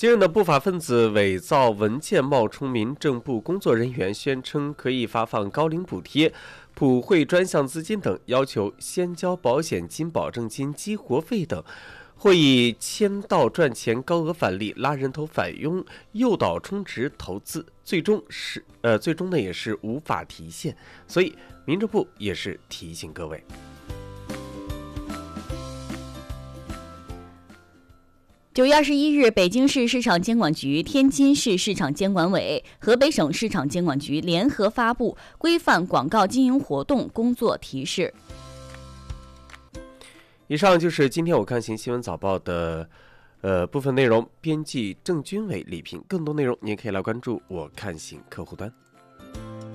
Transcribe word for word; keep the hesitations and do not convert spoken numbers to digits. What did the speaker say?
近日呢，不法分子伪造文件，冒充民政部工作人员，宣称可以发放高龄补贴、普惠专项资金等，要求先交保险金、保证金、激活费等，或以签到赚钱、高额返利、拉人头返佣、诱导充值投资，最终是呃，最终呢也是无法提现。所以，民政部也是提醒各位。 九月二十一日，北京市市场监管局、天津市市场监管委、河北省市场监管局联合发布规范广告经营活动工作提示。 以上就是今天我看行新闻早报的呃部分内容，编辑郑军伟、李平。更多内容您可以来关注我看行客户端。